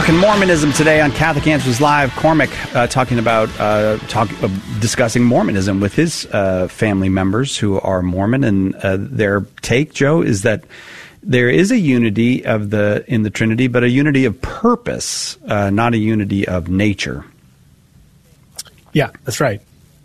Talking Mormonism today on Catholic Answers Live. Cormac talking about discussing Mormonism with his family members who are Mormon, and their take, Joe, is that there is a unity in the Trinity, but a unity of purpose, not a unity of nature. Yeah, that's right.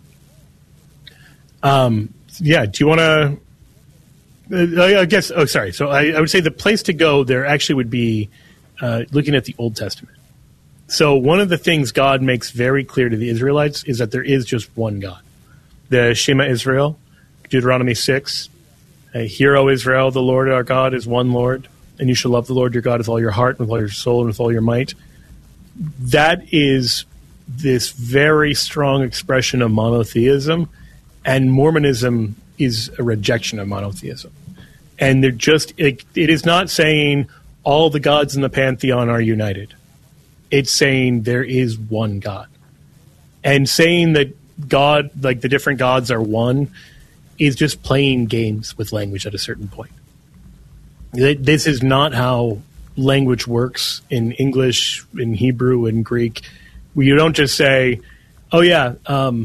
Do you want to? I guess. Oh, sorry. So I would say the place to go there actually would be looking at the Old Testament. So one of the things God makes very clear to the Israelites is that there is just one God. The Shema Israel, Deuteronomy 6, Hear, O Israel, the Lord our God is one Lord, and you shall love the Lord your God with all your heart, and with all your soul, and with all your might. That is this very strong expression of monotheism, and Mormonism is a rejection of monotheism. And it is not saying all the gods in the pantheon are united. It's saying there is one God. And saying that God, like the different gods are one, is just playing games with language at a certain point. This is not how language works in English, in Hebrew, in Greek. You don't just say, oh yeah,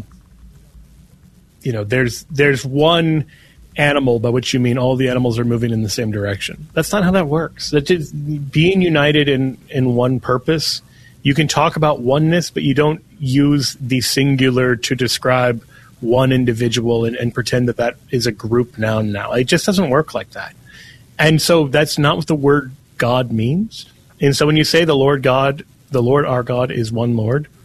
there's one animal, by which you mean all the animals are moving in the same direction. That's not how that works. That just being united in one purpose. You can talk about oneness, but you don't use the singular to describe one individual and pretend that is a group noun now. It just doesn't work like that. And so that's not what the word God means. And so when you say the Lord our God is one Lord,